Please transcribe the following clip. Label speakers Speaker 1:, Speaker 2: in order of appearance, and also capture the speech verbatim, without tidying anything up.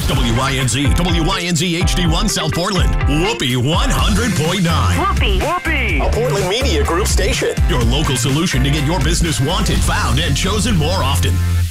Speaker 1: W Y N Z, W Y N Z H D one South Portland, Whoopee one hundred point nine.
Speaker 2: Whoopee, Whoopee,
Speaker 3: a Portland Media Group station.
Speaker 1: Your local solution to get your business wanted, found, and chosen more often.